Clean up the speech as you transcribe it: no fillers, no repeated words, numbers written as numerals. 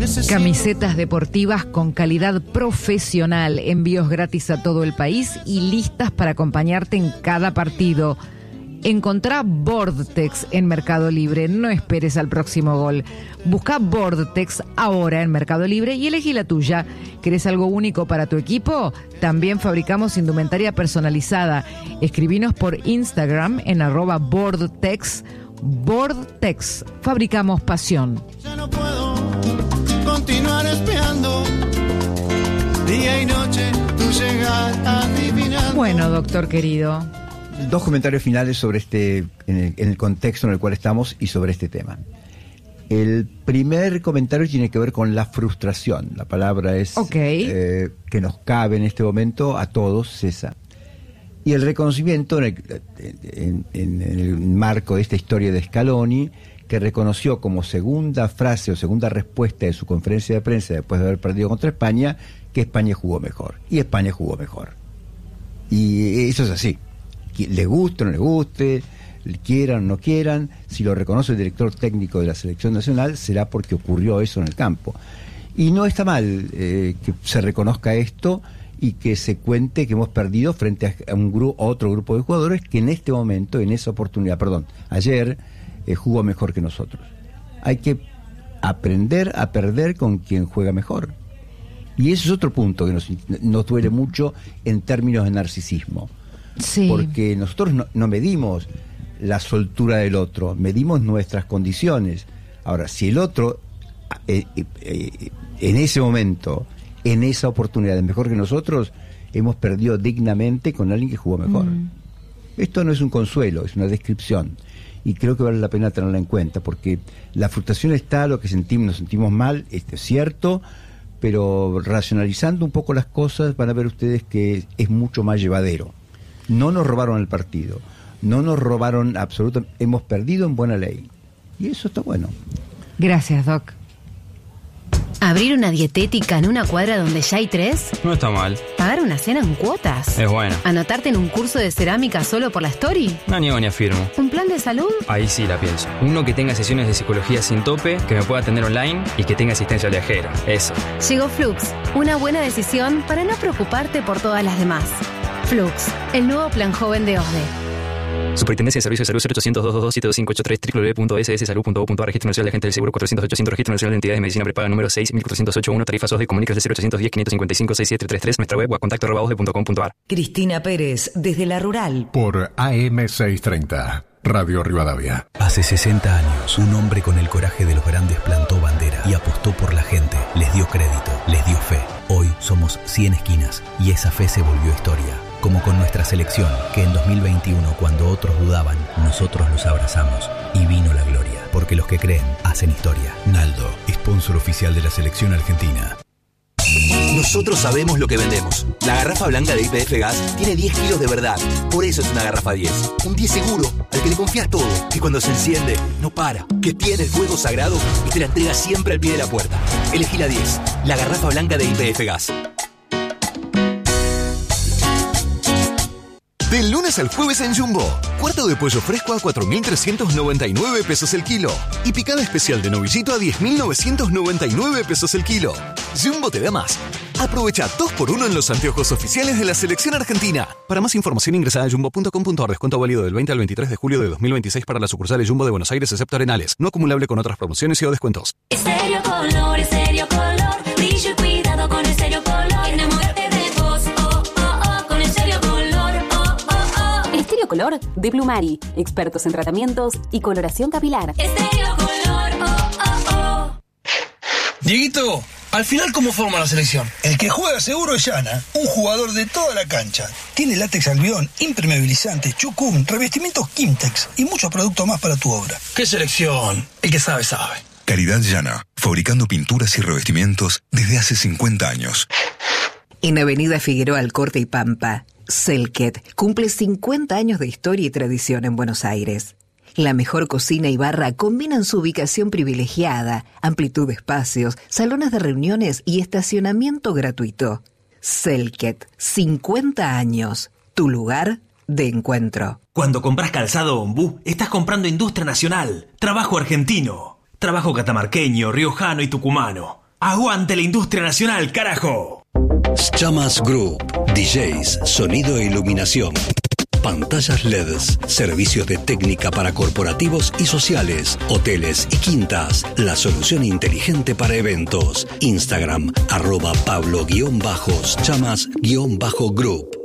Camisetas deportivas con calidad profesional, envíos gratis a todo el país y listas para acompañarte en cada partido. Encontrá Vortex en Mercado Libre, no esperes al próximo gol. Busca Vortex ahora en Mercado Libre y elegí la tuya. ¿Querés algo único para tu equipo? También fabricamos indumentaria personalizada. Escribinos por Instagram en @Vortex. Vortex, fabricamos pasión. Ya no puedo continuar espiando día y noche tu llegar adivinando. Bueno, doctor querido. Dos comentarios finales sobre en el contexto en el cual estamos y sobre este tema. El primer comentario tiene que ver con la frustración. La palabra es que nos cabe en este momento a todos, esa. Y el reconocimiento en el marco de esta historia de Scaloni, que reconoció como segunda frase o segunda respuesta de su conferencia de prensa después de haber perdido contra España, que España jugó mejor. Y España jugó mejor. Y eso es así. Le guste o no le guste, quieran o no quieran, si lo reconoce el director técnico de la selección nacional, será porque ocurrió eso en el campo. Y no está mal que se reconozca esto y que se cuente que hemos perdido frente a otro grupo de jugadores que en este momento, en esa oportunidad, ayer jugó mejor que nosotros. Hay que aprender a perder con quien juega mejor. Y ese es otro punto que nos duele mucho en términos de narcisismo. Sí. Porque nosotros no medimos la soltura del otro, medimos nuestras condiciones. Ahora, si el otro en ese momento, en esa oportunidad es mejor que nosotros, hemos perdido dignamente con alguien que jugó mejor. Esto no es un consuelo, es una descripción, y creo que vale la pena tenerla en cuenta, porque la frustración está, lo que sentimos, nos sentimos mal, es cierto, pero racionalizando un poco las cosas van a ver ustedes que es mucho más llevadero. No nos robaron el partido, no nos robaron absolutamente, hemos perdido en buena ley. Y eso está bueno. Gracias, Doc. ¿Abrir una dietética en una cuadra donde ya hay 3? No está mal. ¿Pagar una cena en cuotas? Es bueno. ¿Anotarte en un curso de cerámica solo por la story? No niego ni afirmo. ¿Un plan de salud? Ahí sí la pienso. Uno que tenga sesiones de psicología sin tope, que me pueda atender online y que tenga asistencia al viajero. Eso. Llegó Flux, una buena decisión para no preocuparte por todas las demás. Flux, el nuevo plan joven de OSDE. Superintendencia de Servicios de Salud 0800-222-7583 www.sssalud.gov.ar. Registro Nacional de Agentes del Seguro 400-800. Registro Nacional de Entidades de Medicina Prepaga número 6.408.1. Tarifas OSDE. Comuníquese al 0810-555-6733. Nuestra web @contacto@osde.com.ar. Cristina Pérez, desde La Rural. Por AM630, Radio Rivadavia. Hace 60 años, un hombre con el coraje de los grandes plantó bandera y apostó por la gente. Les dio crédito, les dio fe. Hoy somos 100 esquinas y esa fe se volvió historia. Como con nuestra selección, que en 2021, cuando otros dudaban, nosotros los abrazamos y vino la gloria. Porque los que creen, hacen historia. Naldo, sponsor oficial de la selección argentina. Nosotros sabemos lo que vendemos. La garrafa blanca de YPF Gas tiene 10 kilos de verdad. Por eso es una garrafa 10. Un 10 seguro, al que le confías todo. Que cuando se enciende, no para. Que tiene el fuego sagrado y te la entrega siempre al pie de la puerta. Elegí la 10. La garrafa blanca de YPF Gas. Del lunes al jueves en Jumbo. Cuarto de pollo fresco a 4.399 pesos el kilo. Y picada especial de novillito a 10.999 pesos el kilo. Jumbo te da más. Aprovecha 2x1 en los anteojos oficiales de la selección argentina. Para más información ingresa a jumbo.com.ar. Descuento válido del 20 al 23 de julio de 2026 para las sucursales Jumbo de Buenos Aires, excepto Arenales. No acumulable con otras promociones y o descuentos. Estéreo Color, Estéreo Color. Brillo y cuidado con Estéreo Color. Enamórate de vos, oh, oh, oh, con Estéreo Color. Estéreo Color de Plumari, expertos en tratamientos y coloración capilar. Estéreo Color, oh, oh, oh. Dieguito, al final, ¿cómo forma la selección? El que juega seguro es Yana, un jugador de toda la cancha. Tiene látex albión, impermeabilizante, chucum, revestimientos Kimtex y muchos productos más para tu obra. ¿Qué selección? El que sabe, sabe. Calidad Yana, fabricando pinturas y revestimientos desde hace 50 años. En Avenida Figueroa Alcorte y Pampa, Selket cumple 50 años de historia y tradición en Buenos Aires. La mejor cocina y barra combinan su ubicación privilegiada, amplitud de espacios, salones de reuniones y estacionamiento gratuito. Selket, 50 años, tu lugar de encuentro. Cuando compras calzado Ombú, estás comprando industria nacional, trabajo argentino, trabajo catamarqueño, riojano y tucumano. ¡Aguante la industria nacional, carajo! Chamas Group, DJs, sonido e iluminación. Pantallas LEDs, servicios de técnica para corporativos y sociales, hoteles y quintas. La solución inteligente para eventos. Instagram, @Pablo_Chamas_Group.